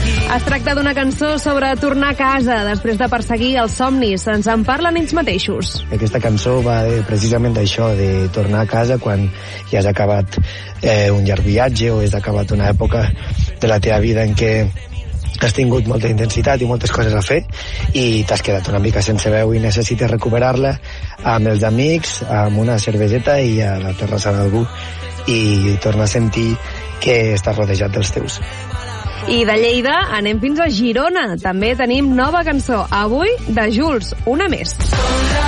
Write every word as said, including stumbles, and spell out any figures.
Es tracta d'una cançó sobre tornar a casa després de perseguir els somnis. Ens en parlen ells mateixos. Aquesta cançó va de, precisament d'això, de tornar a casa quan ja has acabat eh, un llarg viatge o has acabat una època de la teva vida en què has tingut molta intensitat i moltes coses a fer i t'has quedat una mica sense veu i necessites recuperar-la amb els amics, amb una cerveseta i a la terrassa d'algú i tornar a sentir que estàs rodejat dels teus. I de Lleida anem fins a Girona. També tenim nova cançó, avui, de Jules, una més.